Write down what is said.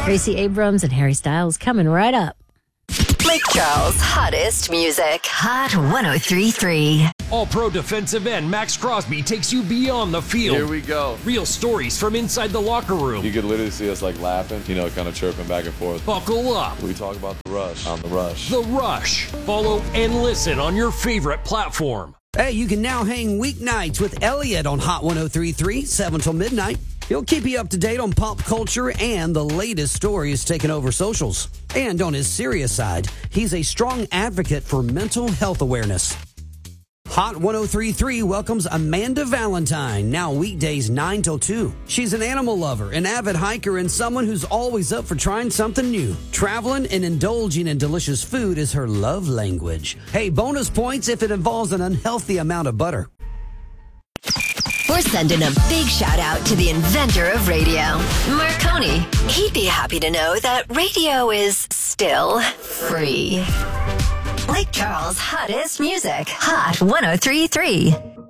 Gracie Abrams and Harry Styles coming right up. Lake Charles' hottest music. Hot 103.3. All-Pro defensive end Max Crosby takes you beyond the field. Here we go. Real stories from inside the locker room. You could literally see us like laughing, kind of chirping back and forth. Buckle up. We talk about The Rush on The Rush. The Rush. Follow and listen on your favorite platform. Hey, you can now hang weeknights with Elliot on Hot 103.3, 7 till midnight. He'll keep you up to date on pop culture and the latest stories taking over socials. And on his serious side, he's a strong advocate for mental health awareness. Hot 103.3 welcomes Amanda Valentine, now weekdays 9 till 2. She's an animal lover, an avid hiker, and someone who's always up for trying something new. Traveling and indulging in delicious food is her love language. Hey, bonus points if it involves an unhealthy amount of butter. We're sending a big shout out to the inventor of radio, Marconi. He'd be happy to know that radio is still free. Lake Charles' hottest music. Hot 103.3.